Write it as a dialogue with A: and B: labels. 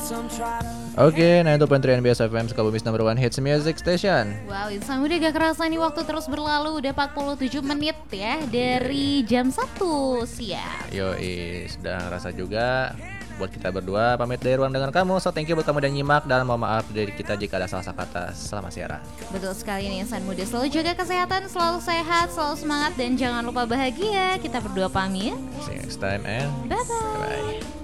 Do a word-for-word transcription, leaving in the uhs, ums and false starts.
A: Oke, sembilan puluh tiga N B S F M Sukabumi's number one hits music station.
B: Wow, Insan udah gak kerasa nih waktu terus berlalu. Udah empat puluh tujuh menit ya dari jam satu siang.
A: Yoi, sudah ngerasa juga. Buat kita berdua pamit dari ruang dengar kamu. So thank you buat kamu udah nyimak. Dan mohon maaf dari kita jika ada salah-salah kata. Selamat siaran.
B: Betul sekali nih Insan Muda. Selalu jaga kesehatan, selalu sehat, selalu semangat. Dan jangan lupa bahagia. Kita berdua pamit.
A: See you next time and
B: Bye-bye.
A: bye-bye.